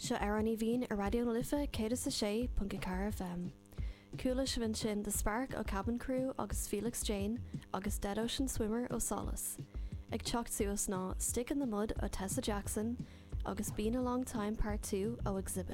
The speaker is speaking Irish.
Seo ar an bhín a radio na lifa céad is sé punca car FM. Cúla se bhain sin The Spark ó Cabin Crew agus Felix Jane agus Dead Ocean Swimmer ó Solace. Ag teacht suas ná Stick in the Mud ó Tessa Jackson agus Been a Long Time Part 2 ó Exhibit.